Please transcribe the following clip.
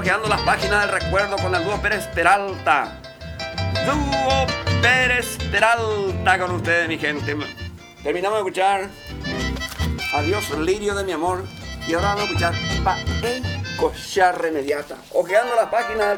hojeando las páginas del recuerdo con el dúo Pérez Peralta. Dúo Pérez Peralta con ustedes, mi gente. Terminamos de escuchar Adiós Lirio de mi amor. Y ahora vamos a escuchar Pa' Cochar Remediata. Hojeando las páginas del